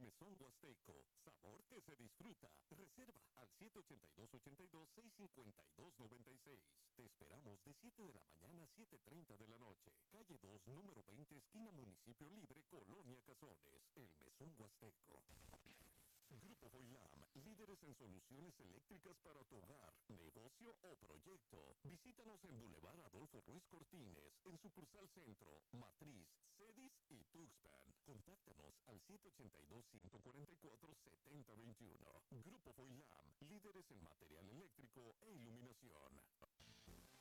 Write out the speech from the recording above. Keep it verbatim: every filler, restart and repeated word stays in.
Mesón Huasteco, sabor que se disfruta. Reserva al siete ocho dos, ocho dos, seis cinco dos, nueve seis. Te esperamos de siete de la mañana a siete treinta de la noche. Calle dos, número veinte, esquina Municipio Libre, Colonia Cazones. El Mesón Huasteco. Grupo Foilam, líderes en soluciones eléctricas para tu hogar, negocio o proyecto. Visítanos en Boulevard Adolfo Ruiz Cortines, en sucursal Centro, Matriz, Cedis y Tuxpan. Contáctanos al siete ocho dos, uno cuatro cuatro, siete cero dos uno. Grupo Foilam, líderes en material eléctrico